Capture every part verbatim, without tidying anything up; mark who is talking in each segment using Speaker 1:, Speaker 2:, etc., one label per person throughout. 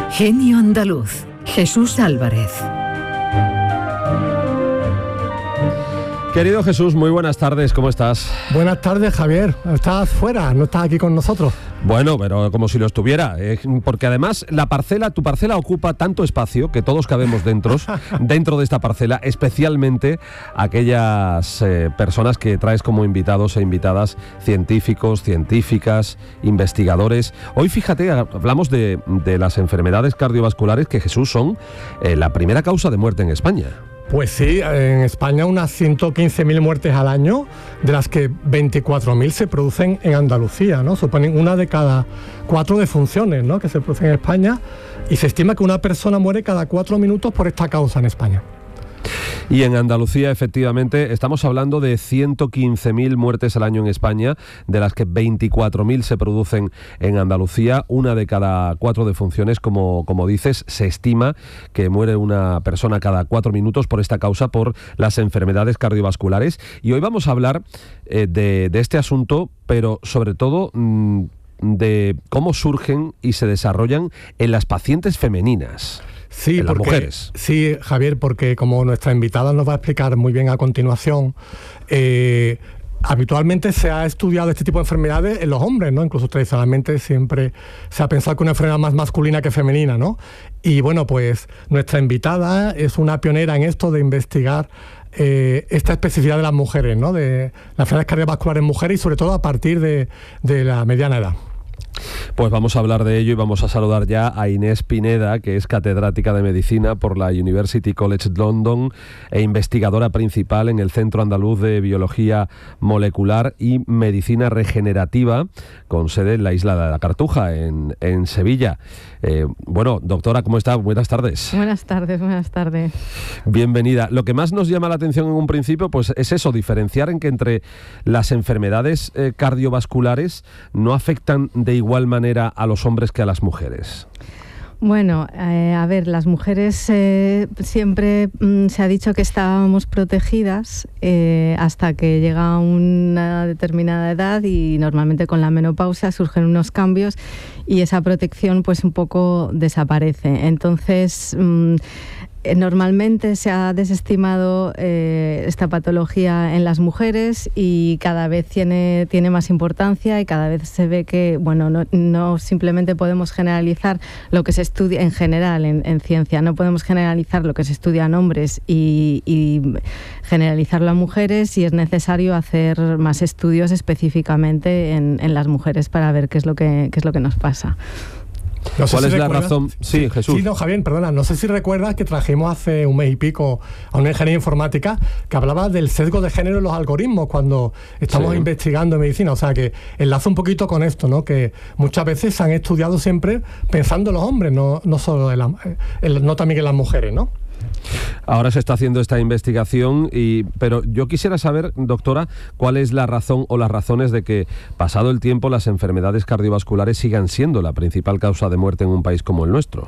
Speaker 1: Genio Andaluz, Jesús Álvarez.
Speaker 2: Querido Jesús, muy buenas tardes, ¿cómo estás?
Speaker 3: Buenas tardes, Javier. Estás fuera, no estás aquí con nosotros.
Speaker 2: Bueno, pero como si lo estuviera, eh, porque además la parcela, tu parcela ocupa tanto espacio que todos cabemos dentro, dentro de esta parcela, especialmente aquellas eh, personas que traes como invitados e invitadas, científicos, científicas, investigadores. Hoy, fíjate, hablamos de, de las enfermedades cardiovasculares que, Jesús, son eh, la primera causa de muerte en España.
Speaker 3: Pues sí, en España unas ciento quince mil muertes al año, de las que veinticuatro mil se producen en Andalucía, ¿no? Suponen una de cada cuatro defunciones, ¿no?, que se producen en España, y se estima que una persona muere cada cuatro minutos por esta causa en España.
Speaker 2: Y en Andalucía, efectivamente, estamos hablando de ciento quince mil muertes al año en España, de las que veinticuatro mil se producen en Andalucía. Una de cada cuatro defunciones, como, como dices, se estima que muere una persona cada cuatro minutos por esta causa, por las enfermedades cardiovasculares. Y hoy vamos a hablar eh, de, de este asunto, pero sobre todo mmm, de cómo surgen y se desarrollan en las pacientes femeninas.
Speaker 3: Sí,
Speaker 2: en
Speaker 3: porque,
Speaker 2: las mujeres.
Speaker 3: Sí, Javier, porque como nuestra invitada nos va a explicar muy bien a continuación, eh, habitualmente se ha estudiado este tipo de enfermedades en los hombres, ¿no? Incluso tradicionalmente siempre se ha pensado que una enfermedad más masculina que femenina, ¿no? Y bueno, pues nuestra invitada es una pionera en esto de investigar eh, esta especificidad de las mujeres, ¿no? De las enfermedades cardiovasculares en mujeres y sobre todo a partir de, de la mediana edad.
Speaker 2: Pues vamos a hablar de ello y vamos a saludar ya a Inés Pineda, que es catedrática de Medicina por la University College London e investigadora principal en el Centro Andaluz de Biología Molecular y Medicina Regenerativa, con sede en la isla de la Cartuja, en, en Sevilla. Eh, bueno, doctora, ¿cómo está? Buenas tardes.
Speaker 4: Buenas tardes, buenas tardes.
Speaker 2: Bienvenida. Lo que más nos llama la atención en un principio, pues es eso, diferenciar en que entre las enfermedades eh, cardiovasculares no afectan de igual manera a los hombres que a las mujeres.
Speaker 4: Bueno, eh, a ver, las mujeres eh, siempre mm, se ha dicho que estábamos protegidas eh, hasta que llega una determinada edad y normalmente con la menopausia surgen unos cambios y esa protección pues un poco desaparece. Entonces, mm, normalmente se ha desestimado eh, esta patología en las mujeres y cada vez tiene, tiene más importancia y cada vez se ve que, bueno, no, no simplemente podemos generalizar lo que se estudia en general en, en ciencia, no podemos generalizar lo que se estudia en hombres y, y generalizarlo a mujeres, y es necesario hacer más estudios específicamente en, en las mujeres para ver qué es lo que, qué es lo que nos pasa.
Speaker 3: No sé
Speaker 2: ¿Cuál
Speaker 3: si
Speaker 2: es la
Speaker 3: recuerdas,
Speaker 2: razón? Sí,
Speaker 3: sí,
Speaker 2: Jesús.
Speaker 3: Sí, no, Javier, perdona, no sé si recuerdas que trajimos hace un mes y pico a una ingeniera informática que hablaba del sesgo de género en los algoritmos cuando estamos sí. investigando en medicina. O sea, que enlaza un poquito con esto, ¿no? Que muchas veces se han estudiado siempre pensando en los hombres, no, no solo en la, en, no también en las mujeres, ¿no?
Speaker 2: Ahora se está haciendo esta investigación, y, pero yo quisiera saber, doctora, cuál es la razón o las razones de que, pasado el tiempo, las enfermedades cardiovasculares sigan siendo la principal causa de muerte en un país como el nuestro.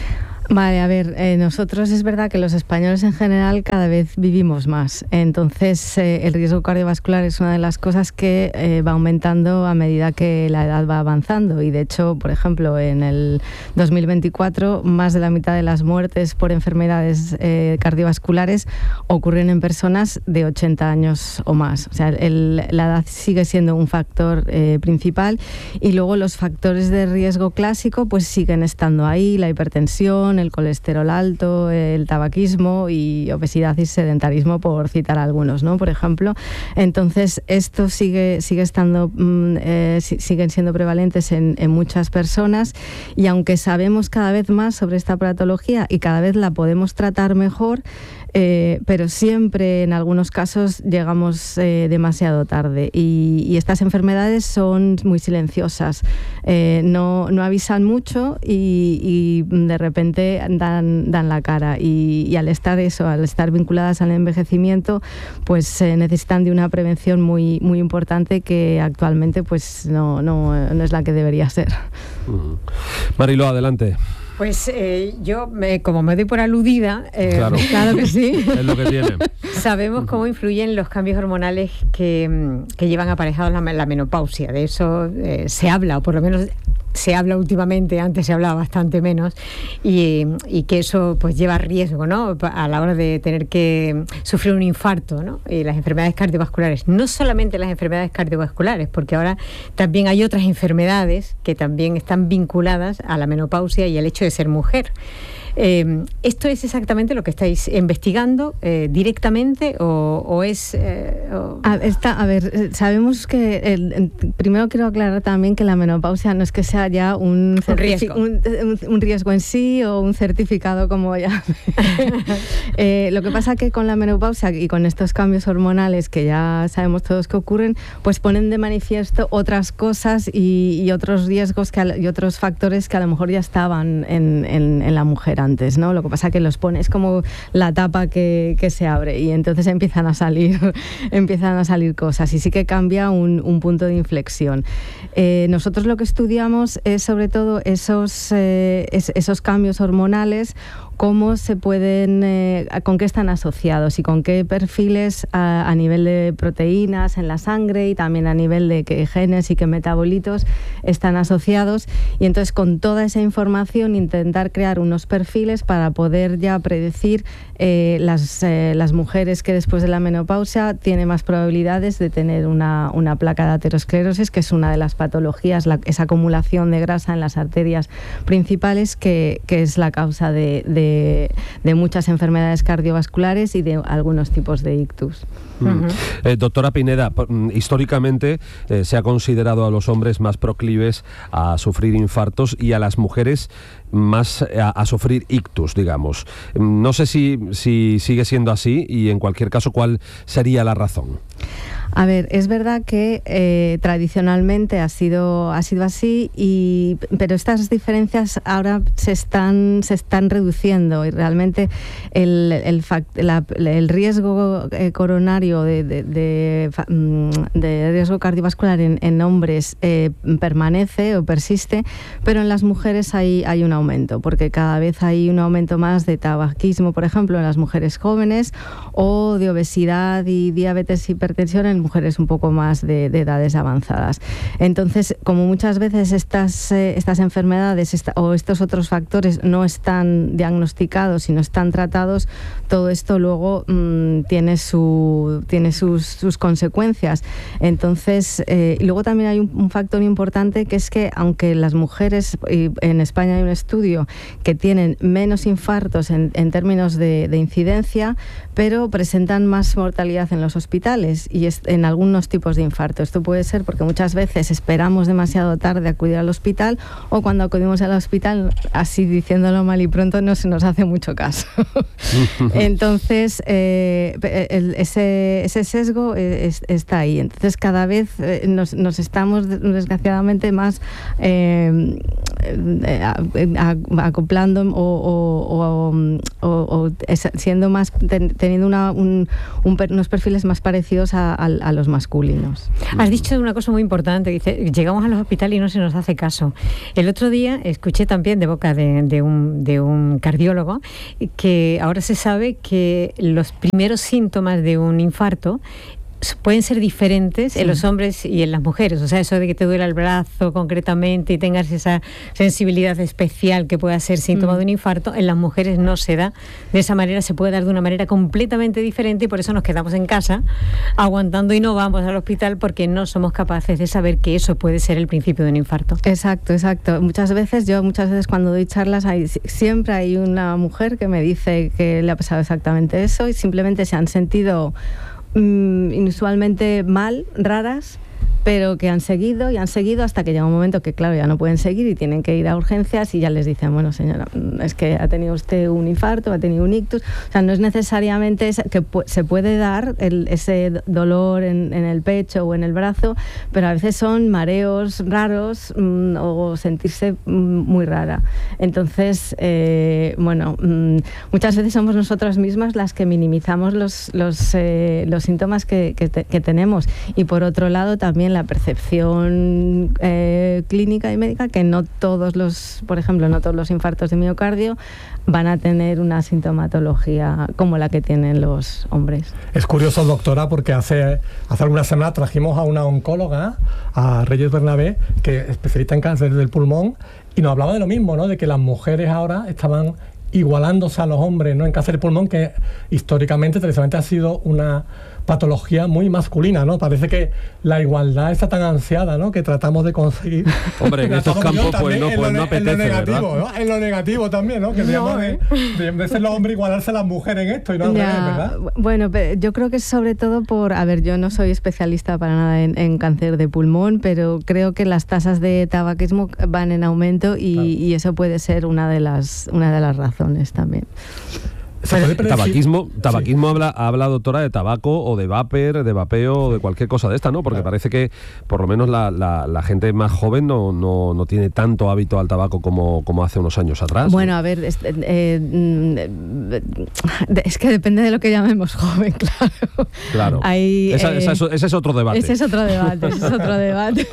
Speaker 4: Vale, a ver, eh, nosotros es verdad que los españoles en general cada vez vivimos más, entonces eh, el riesgo cardiovascular es una de las cosas que eh, va aumentando a medida que la edad va avanzando, y de hecho, por ejemplo, en el dos mil veinticuatro más de la mitad de las muertes por enfermedades eh, cardiovasculares ocurren en personas de ochenta años o más. O sea, el, la edad sigue siendo un factor eh, principal, y luego los factores de riesgo clásico pues siguen estando ahí: la hipertensión, el colesterol alto, el tabaquismo y obesidad y sedentarismo, por citar algunos, ¿no? Por ejemplo. Entonces, esto sigue, sigue estando, mm, eh, siguen siendo prevalentes en, en muchas personas, y aunque sabemos cada vez más sobre esta patología y cada vez la podemos tratar mejor, Eh, pero siempre en algunos casos llegamos eh, demasiado tarde, y, y estas enfermedades son muy silenciosas, eh, no, no avisan mucho y, y de repente dan, dan la cara, y, y al estar eso, al estar vinculadas al envejecimiento, pues eh, necesitan de una prevención muy, muy importante que actualmente pues no, no, no es la que debería ser.
Speaker 2: Mm. Mariló, adelante.
Speaker 5: Pues eh, yo, me, como me doy por aludida, eh,
Speaker 2: claro.
Speaker 4: claro que sí,
Speaker 2: es lo que tiene.
Speaker 5: Sabemos cómo influyen los cambios hormonales que, que llevan aparejados la, la menopausia. De eso eh, se habla, o por lo menos se habla últimamente, antes se hablaba bastante menos, y, y que eso pues lleva riesgo, ¿no?, a la hora de tener que sufrir un infarto, ¿no?, y las enfermedades cardiovasculares. No solamente las enfermedades cardiovasculares, porque ahora también hay otras enfermedades que también están vinculadas a la menopausia y al hecho de ser mujer. Eh, ¿Esto es exactamente lo que estáis investigando eh, directamente o, o es...? Eh, o...
Speaker 4: A, está, a ver, sabemos que... El, el, primero quiero aclarar también que la menopausia no es que sea ya un,
Speaker 5: un, riesgo.
Speaker 4: Un, un, un riesgo en sí o un certificado como ya... eh, lo que pasa que con la menopausia y con estos cambios hormonales que ya sabemos todos que ocurren, pues ponen de manifiesto otras cosas y, y otros riesgos que, y otros factores que a lo mejor ya estaban en, en, en la mujer antes, ¿no? Lo que pasa que los pones como la tapa que, que se abre y entonces empiezan a salir empiezan a salir cosas y sí que cambia un, un punto de inflexión. Eh, nosotros lo que estudiamos es sobre todo esos, eh, es, esos cambios hormonales, cómo se pueden, eh, con qué están asociados y con qué perfiles a, a nivel de proteínas en la sangre y también a nivel de qué genes y qué metabolitos están asociados, y entonces con toda esa información intentar crear unos perfiles para poder ya predecir eh, las, eh, las mujeres que después de la menopausia tienen más probabilidades de tener una, una placa de aterosclerosis, que es una de las patologías, la, esa acumulación de grasa en las arterias principales que, que es la causa de, de De, de muchas enfermedades cardiovasculares y de algunos tipos de ictus.
Speaker 2: Mm. Uh-huh. eh, doctora Pineda, históricamente eh, se ha considerado a los hombres más proclives a sufrir infartos y a las mujeres más a, a sufrir ictus, digamos. No sé si, si sigue siendo así y en cualquier caso, ¿cuál sería la razón?
Speaker 4: A ver, es verdad que eh, tradicionalmente ha sido, ha sido así, y, pero estas diferencias ahora se están, se están reduciendo y realmente el, el, fact, la, el riesgo eh, coronario de, de, de, de riesgo cardiovascular en, en hombres eh, permanece o persiste, pero en las mujeres hay, hay un aumento, porque cada vez hay un aumento más de tabaquismo, por ejemplo, en las mujeres jóvenes, o de obesidad y diabetes y hipertensión en mujeres un poco más de, de edades avanzadas. Entonces, como muchas veces estas, eh, estas enfermedades esta, o estos otros factores no están diagnosticados y no están tratados, todo esto luego mmm, tiene, su, tiene sus, sus consecuencias. Entonces, eh, y luego también hay un, un factor importante, que es que aunque las mujeres, y en España hay un estudio que tienen menos infartos en, en términos de, de incidencia, pero presentan más mortalidad en los hospitales y es, en algunos tipos de infarto. Esto puede ser porque muchas veces esperamos demasiado tarde acudir al hospital, o cuando acudimos al hospital, así diciéndolo mal y pronto, no se nos hace mucho caso. Entonces, eh, el, ese, ese sesgo es, está ahí. Entonces, cada vez eh, nos, nos estamos, desgraciadamente, más eh, acoplando o, o, o, o siendo más, teniendo una, un, un, unos perfiles más parecidos a, a, a los masculinos.
Speaker 5: Has dicho una cosa muy importante, dice, llegamos a los hospitales y no se nos hace caso. El otro día escuché también de boca de, de, un, de un cardiólogo que ahora se sabe que los primeros síntomas de un infarto pueden ser diferentes sí. en los hombres y en las mujeres. O sea, eso de que te duela el brazo concretamente y tengas esa sensibilidad especial que pueda ser síntoma mm. de un infarto, en las mujeres no se da de esa manera, se puede dar de una manera completamente diferente, y por eso nos quedamos en casa aguantando y no vamos al hospital, porque no somos capaces de saber que eso puede ser el principio de un infarto.
Speaker 4: Exacto, exacto. Muchas veces, yo muchas veces cuando doy charlas, hay, siempre hay una mujer que me dice que le ha pasado exactamente eso y simplemente se han sentido inusualmente mal, raras, pero que han seguido y han seguido hasta que llega un momento que, claro, ya no pueden seguir y tienen que ir a urgencias y ya les dicen, bueno, señora, es que ha tenido usted un infarto, ha tenido un ictus. O sea, no es necesariamente que se puede dar el, ese dolor en, en el pecho o en el brazo, pero a veces son mareos raros mmm, o sentirse mmm, muy rara. Entonces, eh, bueno, mmm, muchas veces somos nosotras mismas las que minimizamos los, los, eh, los síntomas que, que, te, que tenemos. Y por otro lado, también también la percepción eh, clínica y médica, que no todos los, por ejemplo, no todos los infartos de miocardio van a tener una sintomatología como la que tienen los hombres.
Speaker 3: Es curioso, doctora, porque hace, hace algunas semanas trajimos a una oncóloga, a Reyes Bernabé, que es especialista en cáncer del pulmón, y nos hablaba de lo mismo, ¿no? De que las mujeres ahora estaban igualándose a los hombres, ¿no? En cáncer de pulmón, que históricamente, tradicionalmente ha sido una patología muy masculina, ¿no? Parece que la igualdad está tan ansiada, ¿no? Que tratamos de conseguir.
Speaker 2: Hombre, en estos campos pues no, pues no apetece,
Speaker 3: en lo negativo,
Speaker 2: ¿verdad?
Speaker 3: ¿no? En lo negativo también, ¿no? Que
Speaker 4: no,
Speaker 3: de, de, de ser los hombres igualarse a las mujeres en esto y no al revés, ¿verdad?
Speaker 4: Bueno, yo creo que es sobre todo por, a ver, yo no soy especialista para nada en, en cáncer de pulmón, pero creo que las tasas de tabaquismo van en aumento y, claro. y eso puede ser una de las una de las razones también.
Speaker 2: Tabaquismo, tabaquismo sí. habla, habla, doctora, de tabaco o de vapor, de vapeo o de cualquier cosa de esta, ¿no? Porque claro. parece que por lo menos la, la, la gente más joven no, no, no tiene tanto hábito al tabaco como, como hace unos años atrás.
Speaker 4: Bueno,
Speaker 2: ¿no?
Speaker 4: a ver, es, eh, es que depende de lo que llamemos joven, claro.
Speaker 2: Claro, Hay, esa, eh, esa es, ese es otro debate.
Speaker 4: Ese es otro debate, ese es otro debate.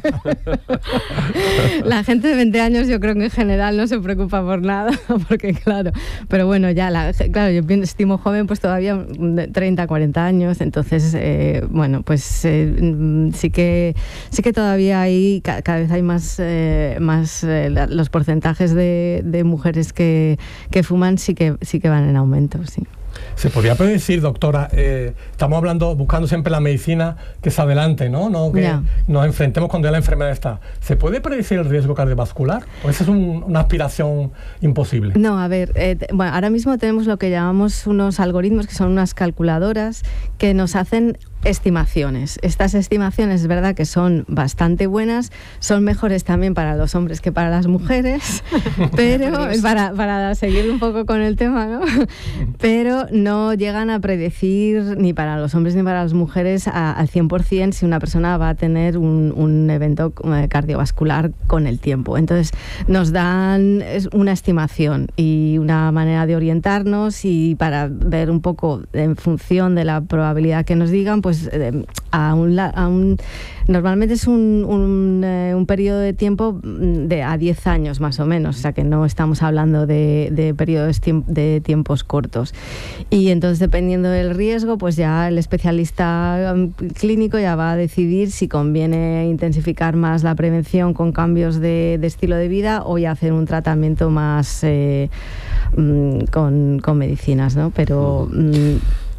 Speaker 4: La gente de veinte años yo creo que en general no se preocupa por nada, porque claro, pero bueno, ya la claro, yo estimo joven pues todavía de treinta, cuarenta años, entonces eh, bueno, pues eh, sí que sí que todavía hay, cada vez hay más eh, más eh, los porcentajes de, de mujeres que, que fuman sí que sí que van en aumento, sí.
Speaker 3: Se podría predecir, doctora, eh, estamos hablando, buscando siempre la medicina que se adelante, ¿no? No que yeah. nos enfrentemos cuando ya la enfermedad está. ¿Se puede predecir el riesgo cardiovascular? ¿O esa es un, una aspiración imposible?
Speaker 4: No, a ver, eh, bueno, ahora mismo tenemos lo que llamamos unos algoritmos, que son unas calculadoras que nos hacen estimaciones. Estas estimaciones es verdad que son bastante buenas, son mejores también para los hombres que para las mujeres, pero para, para seguir un poco con el tema, ¿no? Pero no llegan a predecir ni para los hombres ni para las mujeres a, al cien por ciento si una persona va a tener un, un evento cardiovascular con el tiempo. Entonces nos dan una estimación y una manera de orientarnos, y para ver un poco en función de la probabilidad que nos digan, pues Pues, eh, a un, a un, normalmente es un, un, eh, un periodo de tiempo de a diez años más o menos, o sea que no estamos hablando de, de periodos tiemp- de tiempos cortos. Y entonces, dependiendo del riesgo, pues ya el especialista um, clínico ya va a decidir si conviene intensificar más la prevención con cambios de, de estilo de vida o ya hacer un tratamiento más eh, mm, con, con medicinas, ¿no? Pero mm,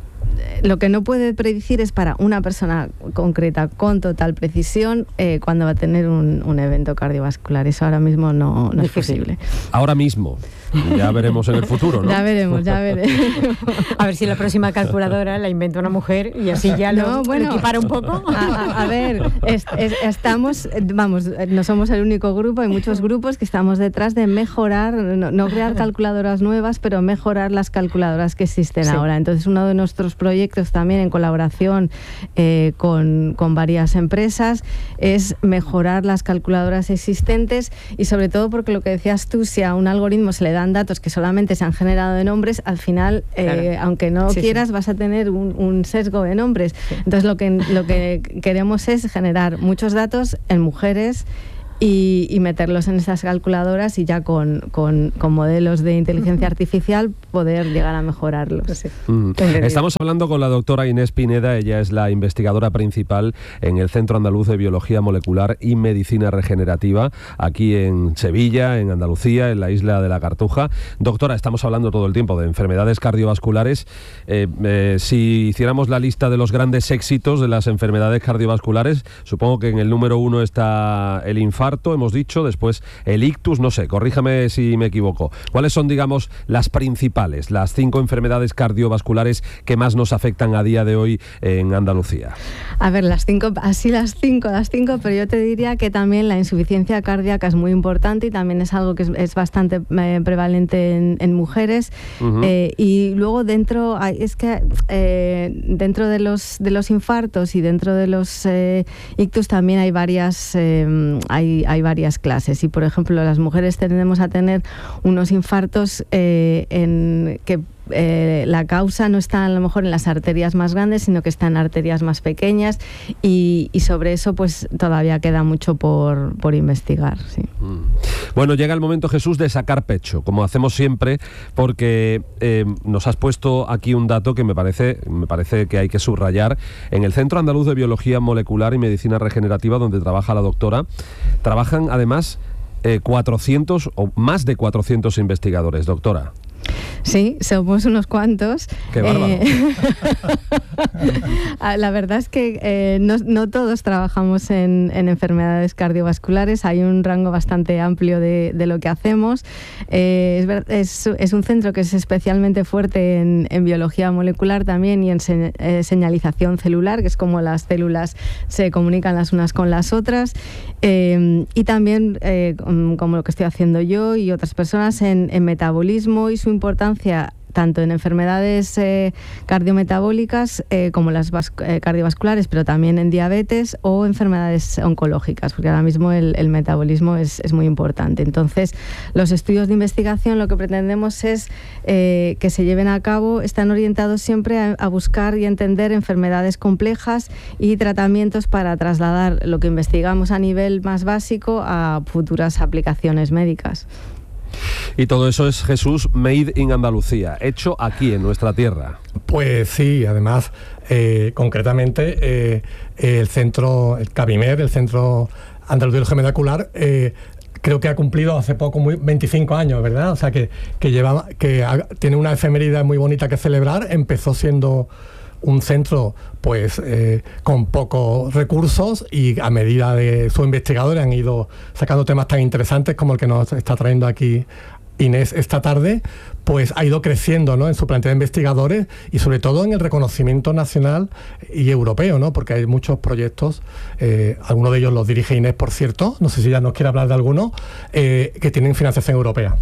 Speaker 4: lo que no puede predecir es para una persona concreta con total precisión eh, cuándo va a tener un, un evento cardiovascular. Eso ahora mismo no, no es posible.
Speaker 2: Ahora mismo. Ya veremos en el futuro, ¿no?
Speaker 4: Ya veremos, ya veremos.
Speaker 5: A ver si la próxima calculadora la inventa una mujer y así ya lo, no, bueno, lo equipara un poco.
Speaker 4: A, a, a ver, es, es, estamos, vamos, no somos el único grupo, hay muchos grupos que estamos detrás de mejorar, no, no crear calculadoras nuevas, pero mejorar las calculadoras que existen sí. ahora. Entonces, uno de nuestros proyectos también en colaboración eh, con, con varias empresas es mejorar las calculadoras existentes, y sobre todo porque lo que decías tú, si a un algoritmo se le dan datos que solamente se han generado de nombres, al final, eh, claro. aunque no sí, quieras, sí. vas a tener un, un sesgo de nombres. Sí. Entonces, lo que, lo que queremos es generar muchos datos en mujeres y, y meterlos en esas calculadoras, y ya con, con, con modelos de inteligencia artificial poder llegar a mejorarlos. Sí.
Speaker 2: Mm. Estamos hablando con la doctora Inés Pineda. Ella es la investigadora principal en el Centro Andaluz de Biología Molecular y Medicina Regenerativa, aquí en Sevilla, en Andalucía, en la isla de la Cartuja. Doctora, estamos hablando todo el tiempo de enfermedades cardiovasculares. Eh, eh, si hiciéramos la lista de los grandes éxitos de las enfermedades cardiovasculares, supongo que en el número uno está el infarto, hemos dicho, después el ictus, no sé, corríjame si me equivoco. ¿Cuáles son, digamos, las principales, las cinco enfermedades cardiovasculares que más nos afectan a día de hoy en Andalucía?
Speaker 4: A ver, las cinco, así las cinco, las cinco, pero yo te diría que también la insuficiencia cardíaca es muy importante, y también es algo que es, es bastante eh, prevalente en, en mujeres. Uh-huh. eh, y luego dentro, hay, es que eh, dentro de los, de los infartos y dentro de los eh, ictus también hay varias, eh, hay Hay varias clases, y por ejemplo las mujeres tendemos a tener unos infartos eh, en, que eh, la causa no está a lo mejor en las arterias más grandes, sino que está en arterias más pequeñas, y, y sobre eso pues todavía queda mucho por, por investigar. Sí.
Speaker 2: Mm. Bueno, llega el momento, Jesús, de sacar pecho, como hacemos siempre, porque eh, nos has puesto aquí un dato que me parece, me parece que hay que subrayar. En el Centro Andaluz de Biología Molecular y Medicina Regenerativa, donde trabaja la doctora, trabajan además eh, cuatrocientos o más de cuatrocientos investigadores, doctora.
Speaker 4: Sí, somos unos cuantos.
Speaker 2: ¡Qué bárbaro!
Speaker 4: Eh, la verdad es que eh, no, no todos trabajamos en, en enfermedades cardiovasculares. Hay un rango bastante amplio de, de lo que hacemos. Eh, es, ver, es, es un centro que es especialmente fuerte en, en biología molecular también y en se, eh, señalización celular, que es como las células se comunican las unas con las otras. Eh, y también, eh, como lo que estoy haciendo yo y otras personas, en, en metabolismo y su importancia tanto en enfermedades eh, cardiometabólicas eh, como las eh, cardiovasculares, pero también en diabetes o enfermedades oncológicas, porque ahora mismo el, el metabolismo es, es muy importante. Entonces, los estudios de investigación, lo que pretendemos es eh, que se lleven a cabo, están orientados siempre a, a buscar y entender enfermedades complejas y tratamientos para trasladar lo que investigamos a nivel más básico a futuras aplicaciones médicas.
Speaker 2: Y todo eso es, Jesús, Made in Andalucía, hecho aquí en nuestra tierra.
Speaker 3: Pues sí, además, eh, concretamente, eh, el centro, el CABIMED, el Centro Andaluz de Biología Molecular, eh, creo que ha cumplido hace poco muy, veinticinco años, ¿verdad? O sea, que, que, lleva, que ha, tiene una efeméride muy bonita que celebrar. Empezó siendo un centro pues eh, con pocos recursos, y a medida de sus investigadores han ido sacando temas tan interesantes como el que nos está trayendo aquí Inés esta tarde, pues ha ido creciendo, ¿no?, en su plantilla de investigadores y sobre todo en el reconocimiento nacional y europeo, ¿no?, porque hay muchos proyectos, eh, algunos de ellos los dirige Inés, por cierto, no sé si ya nos quiere hablar de alguno, eh, que tienen financiación europea.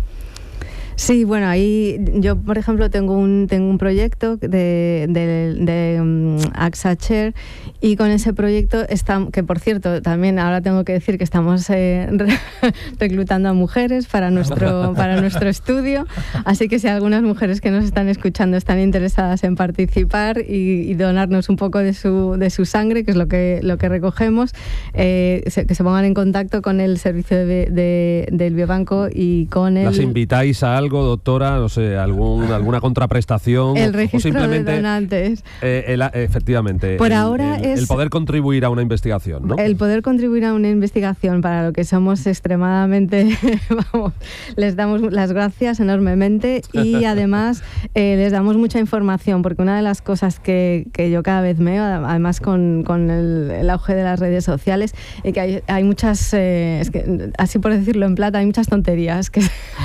Speaker 4: Sí, bueno, ahí yo, por ejemplo, tengo un tengo un proyecto de, de, de um, AXA Chair, y con ese proyecto, está, que por cierto, también ahora tengo que decir que estamos eh, re, reclutando a mujeres para nuestro, para nuestro estudio, así que si algunas mujeres que nos están escuchando están interesadas en participar y, y donarnos un poco de su, de su sangre, que es lo que, lo que recogemos, eh, se, que se pongan en contacto con el servicio de, de, del Biobanco y con el...
Speaker 2: ¿Las invitáis a algo, doctora? No sé, algún, alguna contraprestación.
Speaker 4: El registro
Speaker 2: o simplemente,
Speaker 4: de donantes.
Speaker 2: Eh, el, efectivamente.
Speaker 4: Por
Speaker 2: el,
Speaker 4: ahora
Speaker 2: el,
Speaker 4: es...
Speaker 2: el poder contribuir a una investigación, ¿no?
Speaker 4: El poder contribuir a una investigación, para lo que somos extremadamente... vamos, les damos las gracias enormemente, y además eh, les damos mucha información, porque una de las cosas que, que yo cada vez veo, además con, con el, el auge de las redes sociales, es que hay, hay muchas, eh, es que, así por decirlo en plata, hay muchas tonterías que...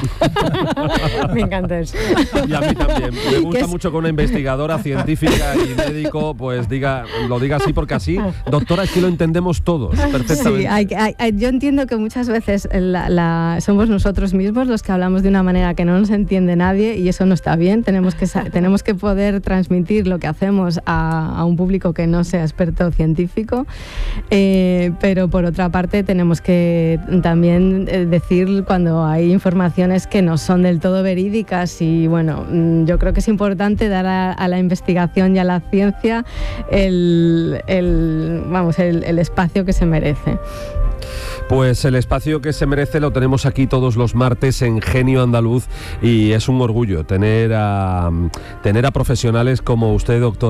Speaker 5: Me encanta eso.
Speaker 2: Y a mí también. Me gusta es... mucho que una investigadora científica y médico pues diga, lo diga así, porque así, doctora, es que lo entendemos todos perfectamente.
Speaker 4: Sí, hay, hay, yo entiendo que muchas veces la, la, somos nosotros mismos los que hablamos de una manera que no nos entiende nadie, y eso no está bien. Tenemos que, tenemos que poder transmitir lo que hacemos a, a un público que no sea experto científico, eh, pero por otra parte tenemos que también decir cuando hay informaciones que no son del todo verídicas, y bueno, yo creo que es importante dar a, a la investigación y a la ciencia el, el, vamos, el, el espacio que se merece.
Speaker 2: Pues el espacio que se merece lo tenemos aquí todos los martes en Genio Andaluz, y es un orgullo tener a, tener a profesionales como usted, doctor.